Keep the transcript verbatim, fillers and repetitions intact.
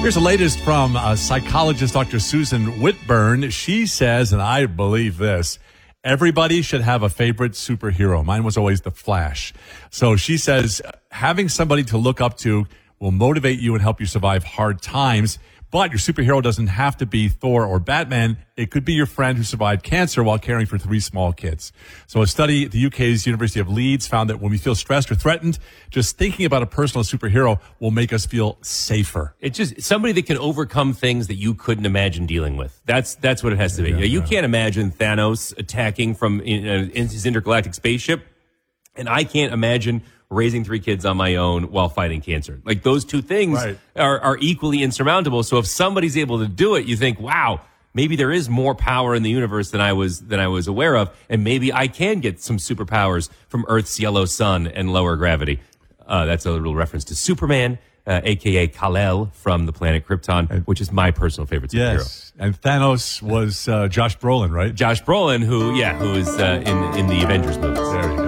Here's the latest from uh, psychologist Doctor Susan Whitburn. She says, and I believe this, everybody should have a favorite superhero. Mine was always the Flash. So she says having somebody to look up to will motivate you and help you survive hard times. But your superhero doesn't have to be Thor or Batman. It could be your friend who survived cancer while caring for three small kids. So a study at the U K's University of Leeds found that when we feel stressed or threatened, just thinking about a personal superhero will make us feel safer. It's just somebody that can overcome things that you couldn't imagine dealing with. That's that's what it has to be. Yeah, you, know, you yeah. can't imagine Thanos attacking from in, uh, in his intergalactic spaceship, and I can't imagine raising three kids on my own while fighting cancer. Like those two things Right. are, are equally insurmountable. So if somebody's able to do it, you think, wow, maybe there is more power in the universe than I was than I was aware of, and maybe I can get some superpowers from Earth's yellow sun and lower gravity. Uh, that's a little reference to Superman, uh, a k a. Kal-El from the planet Krypton, which is my personal favorite superhero. Yes. And Thanos was uh, Josh Brolin, right? Josh Brolin, who, yeah, who is uh, in, in the Avengers movies. There you go.